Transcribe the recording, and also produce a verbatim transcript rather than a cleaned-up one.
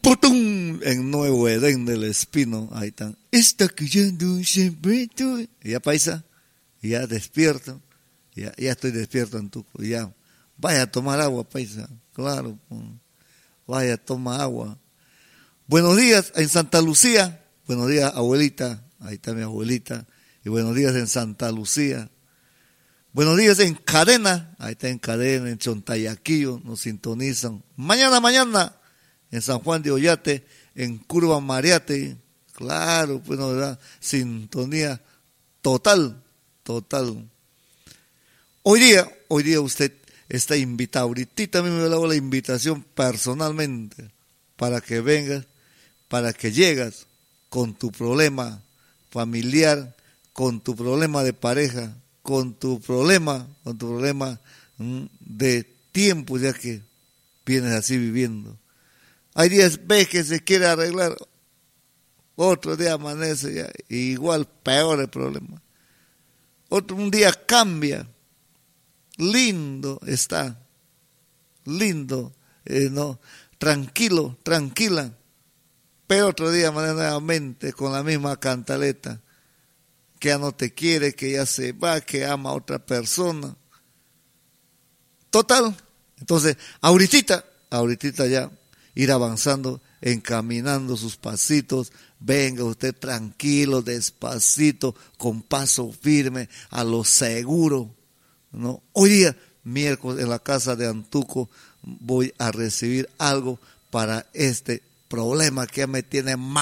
¡putum! En Nuevo Edén del Espino, ahí están. Está cayendo siempre tú. Y ya paisa, y ya despierto, ya, ya estoy despierto en tu, ya. Vaya a tomar agua, paisa, claro, vaya a tomar agua. Buenos días en Santa Lucía, buenos días abuelita, ahí está mi abuelita, y buenos días en Santa Lucía. Buenos días en Cadena, ahí está en Cadena, en Chontayaquillo, nos sintonizan. Mañana, mañana, en San Juan de Ollate, en Curva Mariate, claro, pues no, ¿verdad? Sintonía total, total. Hoy día, hoy día usted está invitado, ahorita a mí me hago la invitación personalmente, para que vengas, para que llegas con tu problema familiar, con tu problema de pareja, con tu problema, con tu problema de tiempo ya que vienes así viviendo. Hay días ves que se quiere arreglar, otro día amanece ya, igual peor el problema. Otro un día cambia, lindo está, lindo, eh, no, tranquilo, tranquila, pero otro día amanece nuevamente con la misma cantaleta, que ya no te quiere, que ya se va, que ama a otra persona. Total, entonces, ahorita, ahorita ya ir avanzando, encaminando sus pasitos, venga usted tranquilo, despacito, con paso firme, a lo seguro, ¿no? Hoy día, miércoles, en la casa de Antuco, voy a recibir algo para este problema que ya me tiene mal.